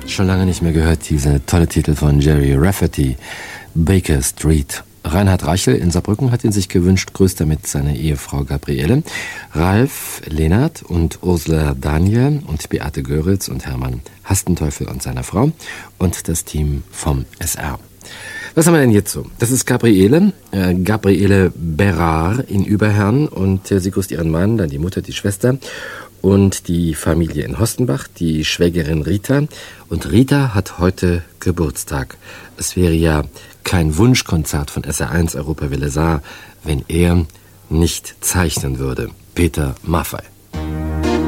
Schon lange nicht mehr gehört, dieser tolle Titel von Jerry Rafferty, Baker Street. Reinhard Reichel in Saarbrücken hat ihn sich gewünscht, grüßt damit seine Ehefrau Gabriele, Ralf Lehnert und Ursula Daniel und Beate Göritz und Hermann Hastenteufel und seiner Frau und das Team vom SR. Was haben wir denn jetzt so? Das ist Gabriele Berard in Überherrn und sie grüßt ihren Mann, dann die Mutter, die Schwester und die Familie in Hostenbach, die Schwägerin Rita. Und Rita hat heute Geburtstag. Es wäre ja kein Wunschkonzert von SR1 Europa Welle Saar, wenn er nicht zeichnen würde. Peter Maffay.